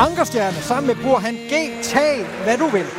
Ankerstjerne sammen med Burhan G. Tag, hvad du vil.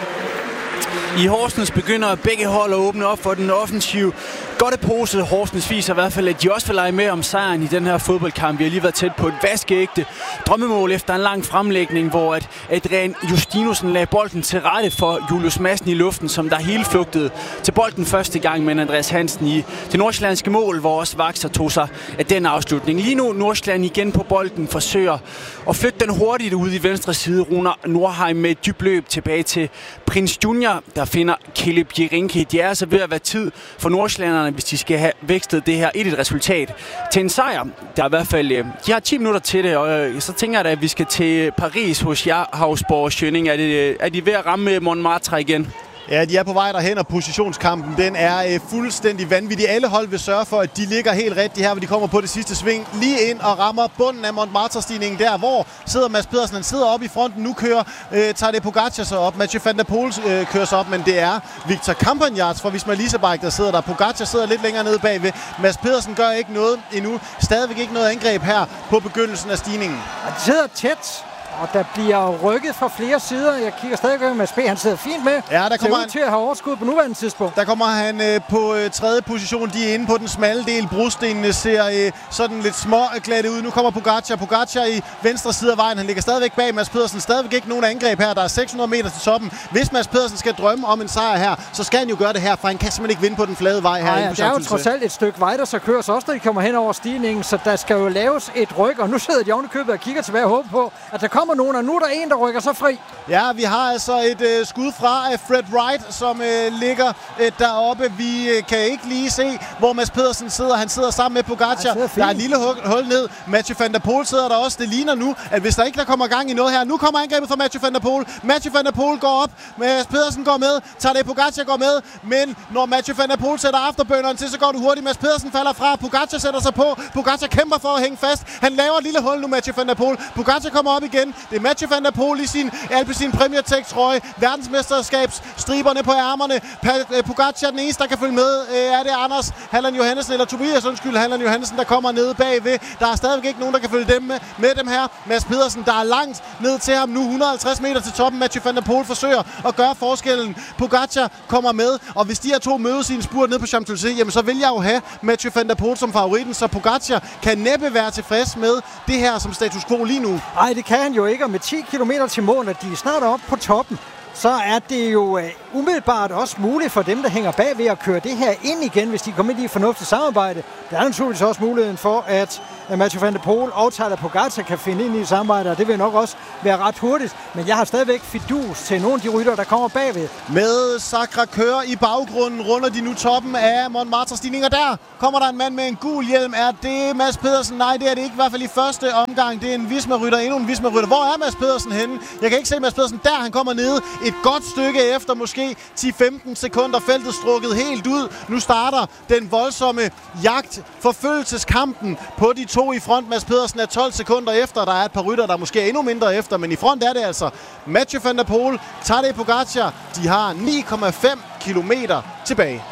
I Horsens begynder begge hold at åbne op for den offensive godtepose. Horsens viser i hvert fald, at de også vil lege med om sejren i den her fodboldkamp. Vi har lige været tæt på et vaskeægte drømmemål efter en lang fremlægning, hvor Adrian Justinussen lagde bolden til rette for Julius Madsen i luften, som der hele flugtede til bolden første gang, men Andreas Hansen i det nordsjællandske mål, hvor også Vaxer tog sig af den afslutning. Lige nu Nordsjælland igen på bolden forsøger at flytte den hurtigt ud i venstre side. Runar Nordheim med et dybt løb tilbage til Prince Junior, der finder Caleb Jirinki. De er altså ved at være tid for nordsjællanderne, hvis de skal have vækstet det her et resultat til en sejr. Der er i hvert fald, de har 10 minutter til det, og så tænker jeg da, at vi skal til Paris hos jer, Hausborg Schønning. Er de ved at ramme Montmartre igen? Ja, de er på vej derhen, og positionskampen den er fuldstændig vanvittig. Alle hold vil sørge for, at de ligger helt rigtigt her, hvor de kommer på det sidste sving. Lige ind og rammer bunden af Montmartre-stigningen der, hvor sidder Mads Pedersen. Han sidder oppe i fronten. Nu kører Tadej Pogačar så op. Mathieu van der Poel kører så op, men det er Victor Campenaerts fra Visma Leasebike, der sidder der. Pogačar sidder lidt længere nede bagved. Mads Pedersen gør ikke noget endnu. Stadigvæk ikke noget angreb her på begyndelsen af stigningen. Og de sidder tæt. Og der bliver rykket fra flere sider. Jeg kigger stadig med Mads P. Han sidder fint med. Ja, der kommer han til at have overskud på nuværende tidspunkt. Der kommer han på tredje position. De er inde på den smalle del. Brostenene ser sådan lidt småglatte ud. Nu kommer Pogačar. Pogačar i venstre side af vejen. Han ligger stadigvæk bag Mads Pedersen. Stadigvæk ikke nogen angreb her. Der er 600 meter til toppen. Hvis Mads Pedersen skal drømme om en sejr her, så skal han jo gøre det her, for han kan simpelthen ikke vinde på den flade vej her. Det er jo trods alt et stykke vej, der så køres også, når de kommer hen over stigningen. Så der skal jo laves et ryk. Og nu sidder de ovenikøbet og kigger tilbage og håber på, at der kommer nogen, og nu er der en, der rykker så fri. Ja, vi har altså et skud fra Fred Wright, som ligger deroppe. Vi kan ikke lige se, hvor Mads Pedersen sidder. Han sidder sammen med Pogačar. Der er et lille hul ned. Mathieu van der Poel sidder der også. Det ligner nu, at hvis der ikke kommer gang i noget her. Nu kommer angrebet fra Mathieu van der Poel. Mathieu van der Poel går op. Mads Pedersen går med. Tadej Pogačar går med. Men når Mathieu van der Poel sætter afterbønneren til, så går det hurtigt. Mads Pedersen falder fra. Pogačar sætter sig på. Pogačar kæmper for at hænge fast. Han laver et lille hul nu, Mathieu van der Poel. Pogačar kommer op igen. Det er Mathieu van der Poel i sin Alpecin Premier Tech trøje. Verdensmesterskabsstriberne på ærmerne. Pogačar den eneste, der kan følge med. Er det Anders Halland Johannessen eller Tobias Halland Johannessen, der kommer nede bagved. Der er stadigvæk ikke nogen, der kan følge med dem her. Mads Pedersen, der er langt ned til ham nu. 150 meter til toppen. Mathieu van der Poel forsøger at gøre forskellen. Pogačar kommer med, og hvis de her to mødes i en spurt ned på Champs-Élysées, jamen så vil jeg jo have Mathieu van der Poel som favoritten, så Pogačar kan næppe være tilfreds med det her som status quo lige nu. Nej, det kan han jo ikke, og med 10 kilometer til mål, at de er snart op på toppen, så er det jo umiddelbart også muligt for dem, der hænger bag ved at køre det her ind igen, hvis de kommer ind i et fornuftigt samarbejde. Der er naturligvis også muligheden for, at Mathieu van der Poel og Tadej Pogačar kan finde ind i et samarbejde, og det vil nok også være ret hurtigt. Men jeg har stadigvæk fidus til nogle af de rytter, der kommer bagved. Med Sacré-Cœur i baggrunden runder de nu toppen af Montmartre-stigninger. Der kommer der en mand med en gul hjelm. Er det Mads Pedersen? Nej, det er det ikke. I hvert fald i første omgang. Det er en Visma-rytter, endnu en Visma-rytter. Hvor er Mads Pedersen henne? Jeg kan ikke se Mads Pedersen der. Han kommer ned et godt stykke efter måske 10-15 sekunder. Feltet strukket helt ud. Nu starter den voldsomme jagt, forfølgelseskampen på de to i front. Mads Pedersen er 12 sekunder efter. Der er et par rytter, der måske er endnu mindre efter, men i front er det altså Mathieu van der Poel, Tadej Pogačar. De har 9,5 kilometer tilbage.